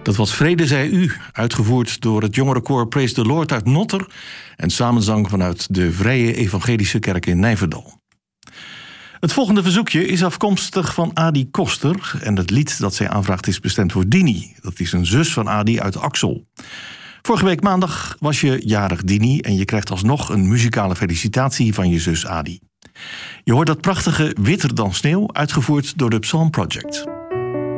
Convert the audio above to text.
Dat was Vrede zij u, uitgevoerd door het jongerenkoor Praise the Lord uit Notter en samenzang vanuit de Vrije Evangelische Kerk in Nijverdal. Het volgende verzoekje is afkomstig van Adi Koster en het lied dat zij aanvraagt is bestemd voor Dini. Dat is een zus van Adi uit Axel. Vorige week maandag was je jarig, Dini, en je krijgt alsnog een muzikale felicitatie van je zus Adi. Je hoort dat prachtige Witter dan sneeuw, uitgevoerd door de Psalm Project.